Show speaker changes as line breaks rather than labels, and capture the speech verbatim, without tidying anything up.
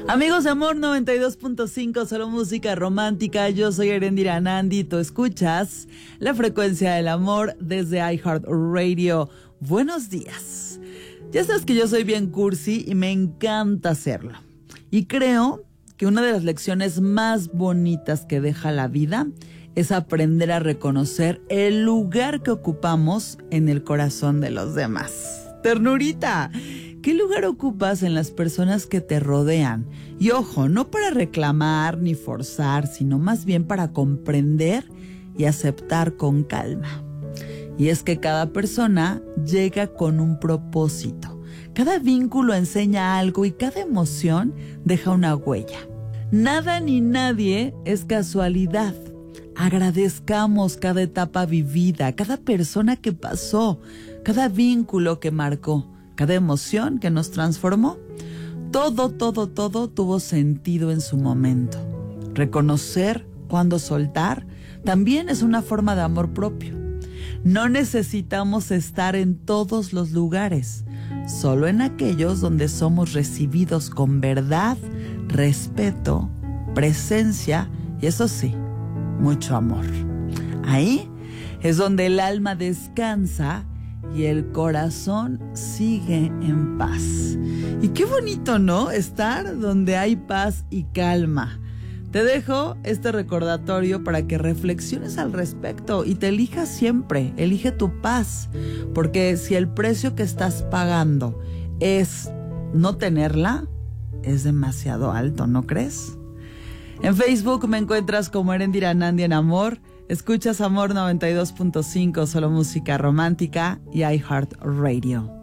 Amigos de Amor noventa y dos punto cinco, solo música romántica. Yo soy Erendira Nandi. Tú escuchas la frecuencia del amor desde iHeartRadio. Buenos días. Ya sabes que yo soy bien cursi y me encanta hacerlo. Y creo que una de las lecciones más bonitas que deja la vida es aprender a reconocer el lugar que ocupamos en el corazón de los demás. ¡Ternurita! ¿Qué lugar ocupas en las personas que te rodean? Y ojo, no para reclamar ni forzar, sino más bien para comprender y aceptar con calma. Y es que cada persona llega con un propósito. Cada vínculo enseña algo y cada emoción deja una huella. Nada ni nadie es casualidad. Agradezcamos cada etapa vivida, cada persona que pasó, cada vínculo que marcó, cada emoción que nos transformó. Todo, todo, todo tuvo sentido en su momento. Reconocer cuándo soltar también es una forma de amor propio. No necesitamos estar en todos los lugares, solo en aquellos donde somos recibidos con verdad, respeto, presencia y eso sí, mucho amor. Ahí es donde el alma descansa y el corazón sigue en paz. Y qué bonito, ¿no? Estar donde hay paz y calma. Te dejo este recordatorio para que reflexiones al respecto y te elijas siempre. Elige tu paz, porque si el precio que estás pagando es no tenerla, es demasiado alto, ¿no crees? En Facebook me encuentras como Erendira Nandi en Amor. Escuchas Amor noventa y dos punto cinco, solo música romántica y iHeartRadio.